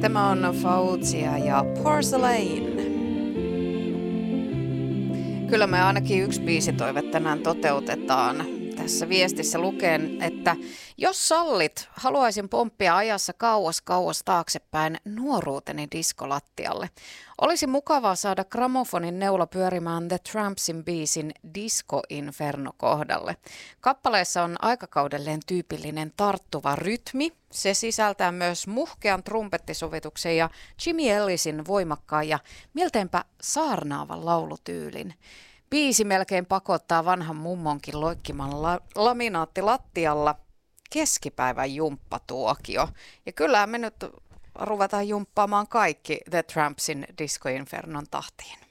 Tämä on Fauzia ja Porcelain. Kyllä me ainakin yksi biisitoive tänään toteutetaan. Tässä viestissä lukee, että jos sallit, haluaisin pomppia ajassa kauas taaksepäin nuoruuteni diskolattialle. Olisi mukavaa saada gramofonin neula pyörimään The Trampsin biisin Disco Inferno kohdalle. Kappaleessa on aikakaudelleen tyypillinen tarttuva rytmi. Se sisältää myös muhkean trumpettisovituksen ja Jimmy Ellisin voimakkaan ja milteinpä saarnaavan laulutyylin. Biisi melkein pakottaa vanhan mummonkin loikkimaan laminaattilattialla. Keskipäivän jumppatuokio. Ja kyllähän me nyt ruvetaan jumppaamaan kaikki The Trampsin Disco Infernon tahtiin.